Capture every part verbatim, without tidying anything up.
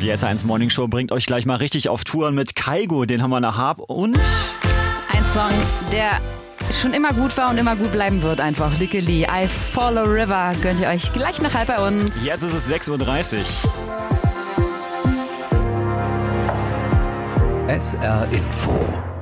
Die S R eins Morning Show bringt euch gleich mal richtig auf Touren mit Kygo, den haben wir nach Hab und... Ein Song, der schon immer gut war und immer gut bleiben wird einfach. Lykke Li, I Follow River, gönnt ihr euch gleich nach halb bei uns. Jetzt ist es sechs Uhr dreißig. S R Info.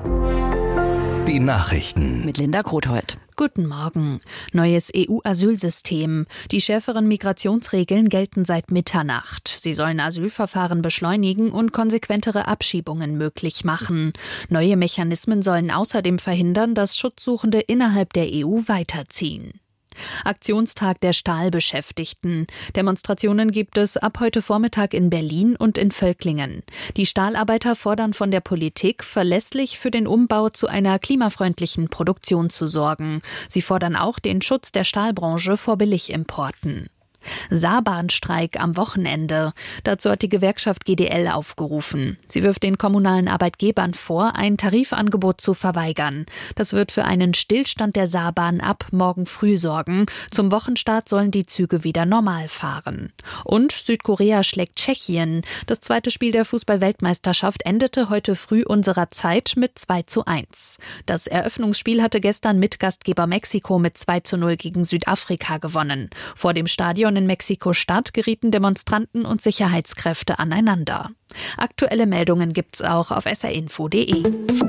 Die Nachrichten. Mit Linda Grothold. Guten Morgen. Neues E U-Asylsystem. Die schärferen Migrationsregeln gelten seit Mitternacht. Sie sollen Asylverfahren beschleunigen und konsequentere Abschiebungen möglich machen. Neue Mechanismen sollen außerdem verhindern, dass Schutzsuchende innerhalb der E U weiterziehen. Aktionstag der Stahlbeschäftigten. Demonstrationen gibt es ab heute Vormittag in Berlin und in Völklingen. Die Stahlarbeiter fordern von der Politik, verlässlich für den Umbau zu einer klimafreundlichen Produktion zu sorgen. Sie fordern auch den Schutz der Stahlbranche vor Billigimporten. Saarbahnstreik am Wochenende. Dazu hat die Gewerkschaft G D L aufgerufen. Sie wirft den kommunalen Arbeitgebern vor, ein Tarifangebot zu verweigern. Das wird für einen Stillstand der Saarbahn ab morgen früh sorgen. Zum Wochenstart sollen die Züge wieder normal fahren. Und Südkorea schlägt Tschechien. Das zweite Spiel der Fußball-Weltmeisterschaft endete heute früh unserer Zeit mit zwei zu eins. Das Eröffnungsspiel hatte gestern Mitgastgeber Mexiko mit zwei zu null gegen Südafrika gewonnen. Vor dem Stadion in Mexiko-Stadt gerieten Demonstranten und Sicherheitskräfte aneinander. Aktuelle Meldungen gibt's auch auf s r info punkt d e.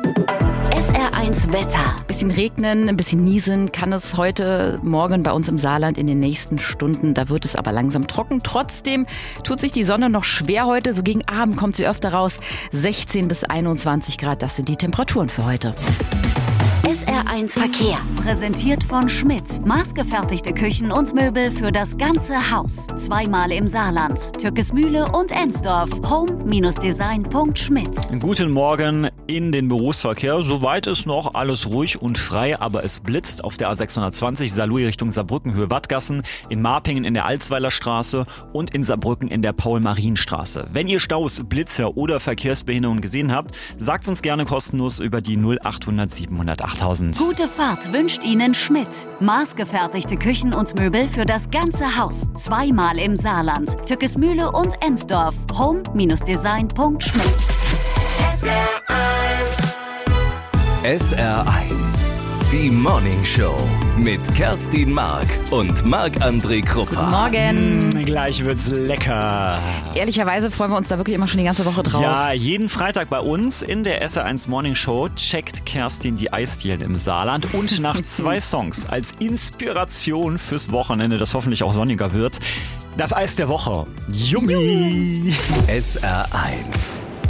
S R eins Wetter. Bisschen regnen, ein bisschen niesen kann es heute Morgen bei uns im Saarland in den nächsten Stunden. Da wird es aber langsam trocken. Trotzdem tut sich die Sonne noch schwer heute. So gegen Abend kommt sie öfter raus. sechzehn bis einundzwanzig Grad, das sind die Temperaturen für heute. S R eins Verkehr. Präsentiert von Schmidt. Maßgefertigte Küchen und Möbel für das ganze Haus. Zweimal im Saarland. Türkesmühle und Ensdorf. home Design punkt schmidt. Guten Morgen in den Berufsverkehr. Soweit ist noch alles ruhig und frei, aber es blitzt auf der A sechshundertzwanzig Saarlouis Richtung Saarbrücken, Höhe Wattgassen, in Marpingen in der Alsweiler Straße und in Saarbrücken in der Paul-Marien-Straße. Wenn ihr Staus, Blitzer oder Verkehrsbehinderungen gesehen habt, sagt uns gerne kostenlos über die null achthundert siebenhundert achttausend. Gute Fahrt wünscht Ihnen Schmidt. Maßgefertigte Küchen und Möbel für das ganze Haus. Zweimal im Saarland. Türkesmühle und Ensdorf. home Design punkt schmidt. S R eins. S R eins. Die Morning Show mit Kerstin Mark und Marc-André Kruppa. Morgen. Hm, gleich wird's lecker. Ehrlicherweise freuen wir uns da wirklich immer schon die ganze Woche drauf. Ja, jeden Freitag bei uns in der S R eins Morning Show checkt Kerstin die Eisdielen im Saarland und nach zwei Songs als Inspiration fürs Wochenende, das hoffentlich auch sonniger wird, das Eis der Woche. Yummy! S R eins.